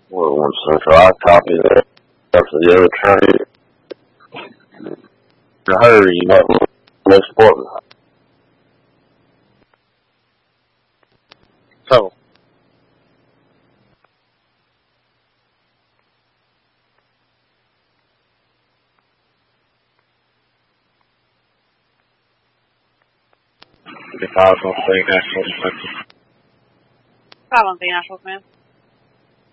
Well, one central, I copy that for the other train. In a hurry, you have no support. So. If I was going to say national defense. 513 National Command.